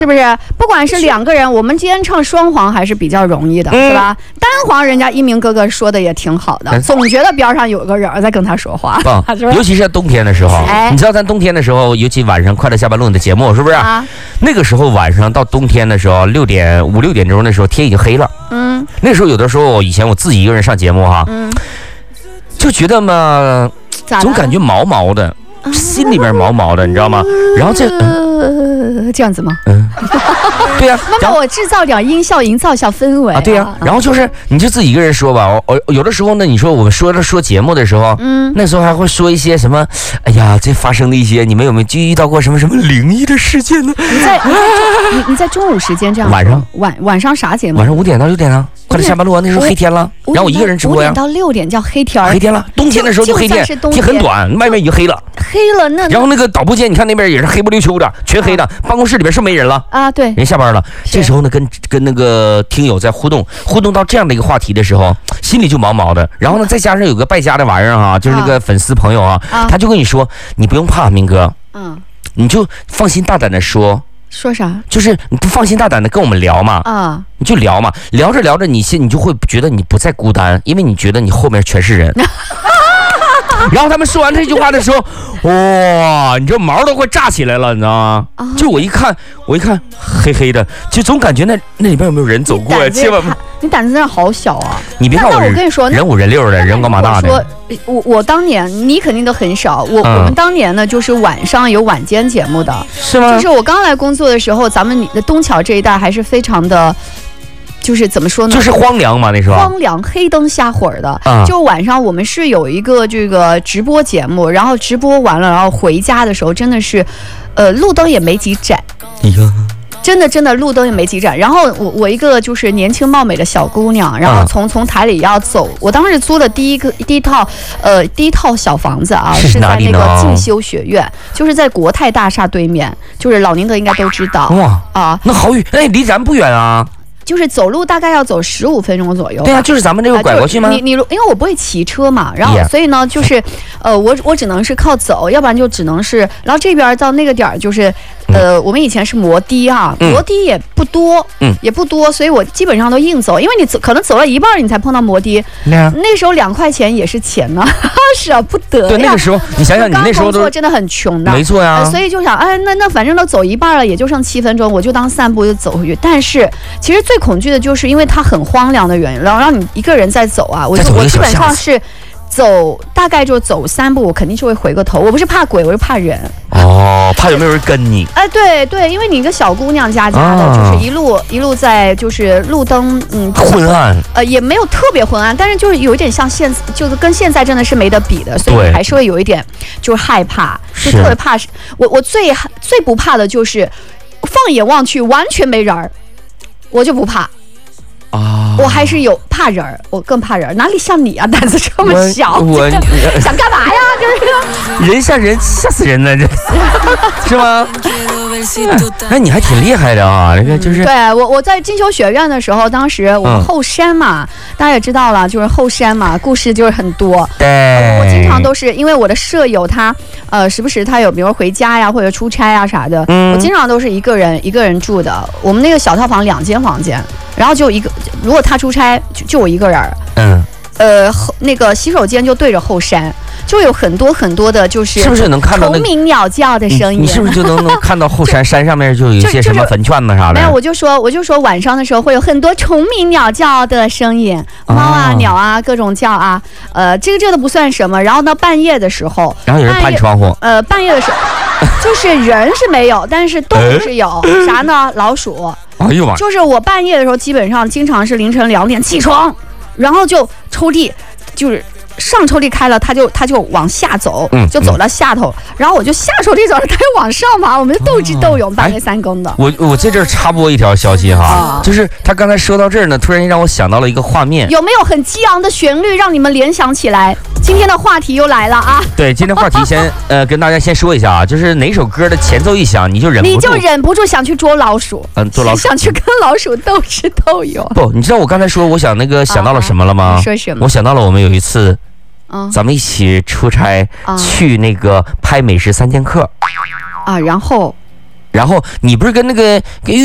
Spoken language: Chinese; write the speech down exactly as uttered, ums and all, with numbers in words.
是不是？不管是两个人，我们今天唱双簧还是比较容易的，嗯、是吧？单簧人家一鸣哥哥说的也挺好的，嗯、总觉得边上有个人在跟他说话， 啊、尤其是冬天的时候，哎、你知道咱冬天的时候，尤其晚上快乐下班路你的节目是不是？啊、那个时候晚上到冬天的时候，六点五六点钟的时候天已经黑了，嗯，那时候有的时候以前我自己一个人上节目哈，嗯，就觉得嘛，总感觉毛毛的。心里边毛毛的，你知道吗？然后这、 嗯呃、这样子吗？嗯， 对呀、啊。 那么我制造点音效，营造一下氛围啊。 对呀、啊。然后就是你就自己一个人说吧。我有的时候呢，你说我们说着说节目的时候，嗯，那时候还会说一些什么？哎呀，这发生的一些，你们有没有就遇到过什么什么灵异的事件呢？ 你在你在你你在中午时间这样？ 晚上晚晚上啥节目？ 晚上五点到六点啊。快乐下班路啊，那时候黑天了，然后我一个人直播呀。 五点到六点叫黑天， 黑天了。冬天的时候就黑天，天很短，外面已经黑了。 黑了那。 然后那个导播间，你看那边也是黑不溜秋的，全黑的。办公室里边是没人了啊，对， 人下班了。这时候呢，跟跟那个听友在互动，互动到这样的一个话题的时候，心里就毛毛的。然后呢，再加上有个败家的玩意儿哈，就是那个粉丝朋友啊，他就跟你说，你不用怕，明哥，嗯，你就放心大胆的说。 说啥？就是你不放心大胆的跟我们聊嘛，啊，你就聊嘛，聊着聊着，你心你就会觉得你不再孤单，因为你觉得你后面全是人。然后他们说完这句话的时候，哇，你这毛都快炸起来了，你知道吗？啊、就我一看，我一看黑黑的，就总感觉那那里边有没有人走过呀？千万不， 你胆子真的好小啊！ 你别看我，我跟你说，人五人六的，人高马大的。 我我我当年你肯定都很少，我、嗯、我们当年呢就是晚上有晚间节目的， 是吗？ 就是我刚来工作的时候，咱们的东桥这一带还是非常的。就是怎么说呢？ 就是荒凉嘛，那时候荒凉，黑灯瞎火的。啊、就晚上我们是有一个这个直播节目，然后直播完了，然后回家的时候真的是，呃，路灯也没几盏。哎呀，真的真的路灯也没几盏。然后我我一个就是年轻貌美的小姑娘，然后从、啊、从台里要走，我当时租的第一个第一套呃第一套小房子啊，是在那个进修学院，就是在国泰大厦对面，就是老宁德应该都知道。哇啊，那好远，哎，离咱不远啊。 就是走路大概要走十五分钟左右。 对啊，就是咱们这个拐过去吗？ 呃、你你因为我不会骑车嘛，然后所以呢，就是，呃，我我只能是靠走，要不然就只能是，然后这边到那个点儿就是，呃，嗯、我们以前是摩的啊，摩的也不多，嗯，也不多，所以我基本上都硬走，因为你走可能走了一半你才碰到摩的，嗯、那时候两块钱也是钱呢，舍不得呀。 对，那个时候你想想，你那时候都真的很穷的， 没错呀、 呃。所以就想，哎，那那反正都走一半了，也就剩七分钟，我就当散步就走回去。但是其实最恐惧的就是因为它很荒凉的原因，然后让你一个人在走啊，我就我基本上是走大概就走三步，我肯定是会回个头。我不是怕鬼，我是怕人。 哦，怕有没有人跟你？ 哎、呃，对对，因为你一个小姑娘家家的，啊、就是一路一路在就是路灯，嗯， 昏暗， 呃，也没有特别昏暗，但是就是有一点像现，就是跟现在真的是没得比的，所以你还是会有一点就是害怕，就特别怕。我我最最不怕的就是放眼望去完全没人儿，我就不怕。啊，我还是有怕人儿，我更怕人儿，哪里像你啊，胆子这么小，我, 我想干嘛呀？就是人吓人，吓死人了，这是吗？那你还挺厉害的啊，这个就是。 对我，我在进修学院的时候，当时我们后山嘛，嗯、大家也知道了，就是后山嘛，故事就是很多。 对、 呃，我经常都是因为我的舍友他，呃，时不时他有比如回家呀，或者出差啊啥的，嗯、我经常都是一个人一个人住的。我们那个小套房两间房间。然后就一个，如果他出差，就就我一个人。嗯，呃，那个洗手间就对着后山，就有很多很多的，就是是不是能看到虫鸣鸟叫的声音？ 你是不是就能能看到后山山上面就有一些什么坟圈子啥的？ 没有，我就说我就说晚上的时候会有很多虫鸣鸟叫的声音，猫啊、哦、鸟啊各种叫啊。呃，这个这个都不算什么。然后到半夜的时候， 然后有人攀窗户。 呃，半夜的时候。就是人是没有，但是动物是有，啥呢？老鼠。 哎呦妈！ 就是我半夜的时候，基本上经常是凌晨两点起床，然后就抽屉，就是上抽屉开了，他就他就往下走，嗯、就走到下头，嗯、然后我就下抽屉走，他就往上爬，我们就斗智斗勇，半夜三更的。 哎、我我在这儿插播一条消息哈，啊、就是他刚才说到这儿呢，突然让我想到了一个画面， 有没有很激昂的旋律让你们联想起来？今天的话题又来了啊！ 对，今天话题先呃跟大家先说一下啊，就是哪首歌的前奏一响，你就忍不住， 你就忍不住想去捉老鼠， 嗯，捉老鼠， 想去跟老鼠斗智斗勇。 不，你知道我刚才说我想那个想到了什么了吗？ 啊、说什么？ 我想到了我们有一次，嗯，咱们一起出差、啊、去那个拍美食三剑客啊，然后然后你不是跟那个跟